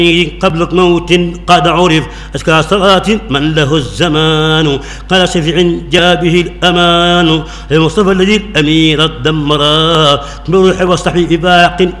قبل موت قد عرف أزكى صلاة من له الزمان قال شفيع جاء به الأمان المصطفى الذي الأمير الدمرا بروح وصحبه باق